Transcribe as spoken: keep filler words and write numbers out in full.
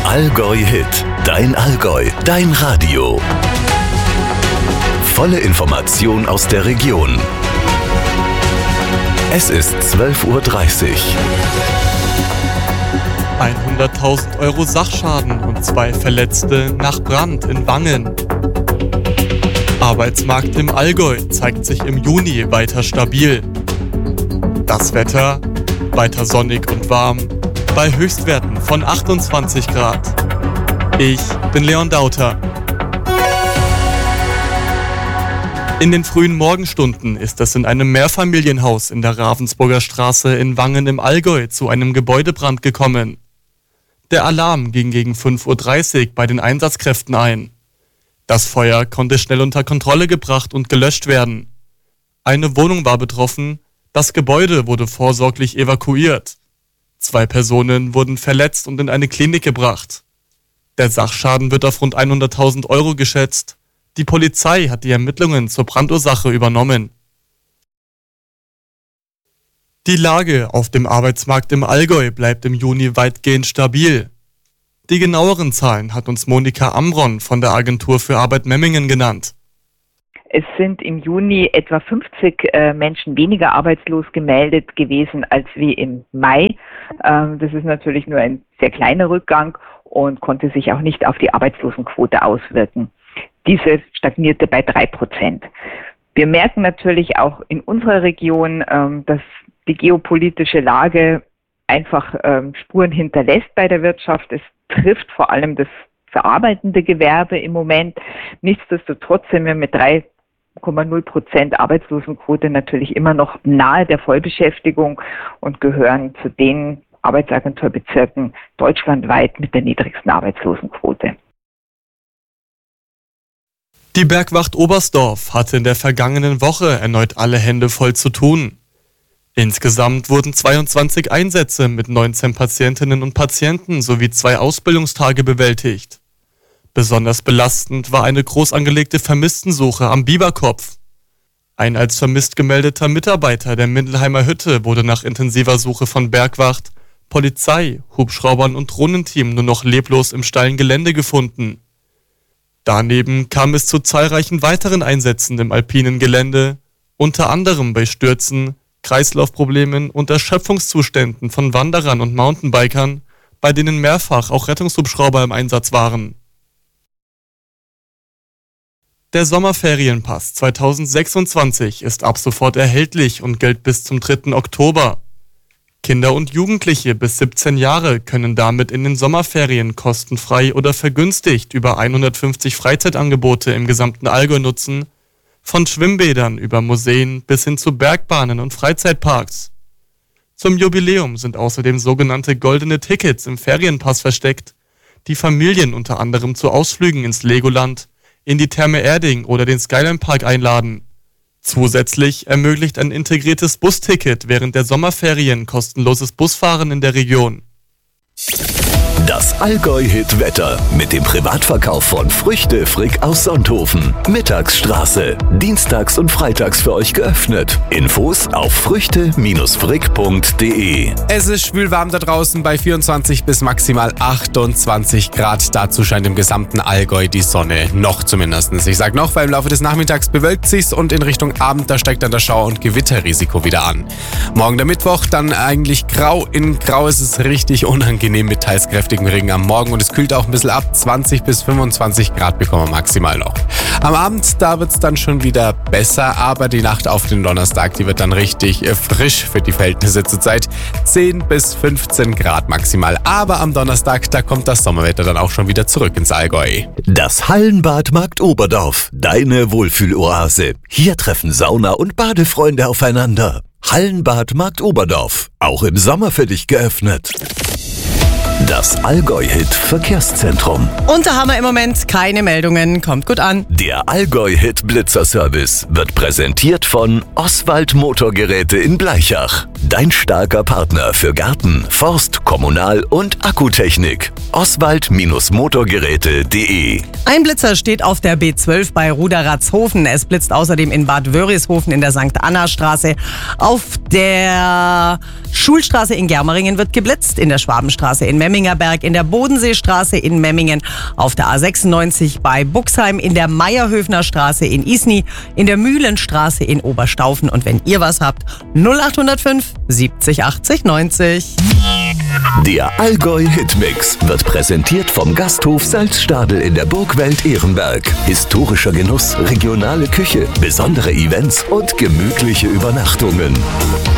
Allgäu-Hit, dein Allgäu, dein Radio. Volle Information aus der Region. Es ist zwölf Uhr dreißig. hunderttausend Euro Sachschaden und zwei Verletzte nach Brand in Wangen. Arbeitsmarkt im Allgäu zeigt sich im Juni weiter stabil. Das Wetter weiter sonnig und warm bei Höchstwerten von achtundzwanzig Grad. Ich bin Leon Dauter. In den frühen Morgenstunden ist es in einem Mehrfamilienhaus in der Ravensburger Straße in Wangen im Allgäu zu einem Gebäudebrand gekommen. Der Alarm ging gegen fünf Uhr dreißig bei den Einsatzkräften ein. Das Feuer konnte schnell unter Kontrolle gebracht und gelöscht werden. Eine Wohnung war betroffen, das Gebäude wurde vorsorglich evakuiert. Zwei Personen wurden verletzt und in eine Klinik gebracht. Der Sachschaden wird auf rund hunderttausend Euro geschätzt. Die Polizei hat die Ermittlungen zur Brandursache übernommen. Die Lage auf dem Arbeitsmarkt im Allgäu bleibt im Juni weitgehend stabil. Die genaueren Zahlen hat uns Monika Ambron von der Agentur für Arbeit Memmingen genannt. Es sind im Juni etwa fünfzig äh, Menschen weniger arbeitslos gemeldet gewesen als wie im Mai. Ähm, das ist natürlich nur ein sehr kleiner Rückgang und konnte sich auch nicht auf die Arbeitslosenquote auswirken. Diese stagnierte bei drei Prozent. Wir merken natürlich auch in unserer Region, ähm, dass die geopolitische Lage einfach ähm, Spuren hinterlässt bei der Wirtschaft. Es trifft vor allem das verarbeitende Gewerbe im Moment. Nichtsdestotrotz sind wir mit drei Komma null Prozent Arbeitslosenquote natürlich immer noch nahe der Vollbeschäftigung und gehören zu den Arbeitsagenturbezirken deutschlandweit mit der niedrigsten Arbeitslosenquote. Die Bergwacht Oberstdorf hatte in der vergangenen Woche erneut alle Hände voll zu tun. Insgesamt wurden zweiundzwanzig Einsätze mit neunzehn Patientinnen und Patienten sowie zwei Ausbildungstage bewältigt. Besonders belastend war eine groß angelegte Vermisstensuche am Biberkopf. Ein als vermisst gemeldeter Mitarbeiter der Mindelheimer Hütte wurde nach intensiver Suche von Bergwacht, Polizei, Hubschraubern und Drohnenteam nur noch leblos im steilen Gelände gefunden. Daneben kam es zu zahlreichen weiteren Einsätzen im alpinen Gelände, unter anderem bei Stürzen, Kreislaufproblemen und Erschöpfungszuständen von Wanderern und Mountainbikern, bei denen mehrfach auch Rettungshubschrauber im Einsatz waren. Der Sommerferienpass zweitausendsechsundzwanzig ist ab sofort erhältlich und gilt bis zum dritten Oktober. Kinder und Jugendliche bis siebzehn Jahre können damit in den Sommerferien kostenfrei oder vergünstigt über hundertfünfzig Freizeitangebote im gesamten Allgäu nutzen, von Schwimmbädern über Museen bis hin zu Bergbahnen und Freizeitparks. Zum Jubiläum sind außerdem sogenannte goldene Tickets im Ferienpass versteckt, die Familien unter anderem zu Ausflügen ins Legoland, in die Therme Erding oder den Skyline Park einladen. Zusätzlich ermöglicht ein integriertes Busticket während der Sommerferien kostenloses Busfahren in der Region. Das Allgäu-Hit-Wetter mit dem Privatverkauf von Früchte Frick aus Sonthofen. Mittagsstraße. Dienstags und freitags für euch geöffnet. Infos auf früchte frick punkt de. Es ist schwülwarm da draußen bei vierundzwanzig bis maximal achtundzwanzig Grad. Dazu scheint im gesamten Allgäu die Sonne. Noch zumindest. Ich sag noch, weil im Laufe des Nachmittags bewölkt sich's und in Richtung Abend, da steigt dann das Schauer- und Gewitterrisiko wieder an. Morgen der Mittwoch, dann eigentlich grau. In grau ist es richtig unangenehm mit teils kräftigen Regen am Morgen und es kühlt auch ein bisschen ab. zwanzig bis fünfundzwanzig Grad bekommen wir maximal noch. Am Abend, da wird es dann schon wieder besser, aber die Nacht auf den Donnerstag, die wird dann richtig frisch für die Verhältnisse zur Zeit. zehn bis fünfzehn Grad maximal. Aber am Donnerstag, da kommt das Sommerwetter dann auch schon wieder zurück ins Allgäu. Das Hallenbad Markt Oberdorf, deine Wohlfühloase. Hier treffen Sauna- und Badefreunde aufeinander. Hallenbad Markt Oberdorf, auch im Sommer für dich geöffnet. Das Allgäu-Hit Verkehrszentrum. Und da haben wir im Moment keine Meldungen. Kommt gut an. Der Allgäu-Hit Blitzerservice wird präsentiert von Oswald Motorgeräte in Blaichach. dein starker Partner für Garten, Forst, Kommunal- und Akkutechnik. Oswald Motorgeräte punkt de. Ein Blitzer steht auf der B zwölf bei Ruderatzhofen. Es blitzt außerdem in Bad Wörishofen in der Sankt Anna Straße. Auf der Schulstraße in Germeringen wird geblitzt, in der Schwabenstraße in Memmingerberg, in der Bodenseestraße in Memmingen, auf der A sechsundneunzig bei Buxheim, in der Meierhöfner Straße in Isny, in der Mühlenstraße in Oberstaufen. Und wenn ihr was habt, null acht null fünf siebzig achtzig neunzig. Der Allgäu Hitmix wird präsentiert vom Gasthof Salzstadel in der Burgwelt Ehrenberg. Historischer Genuss, regionale Küche, besondere Events und gemütliche Übernachtungen.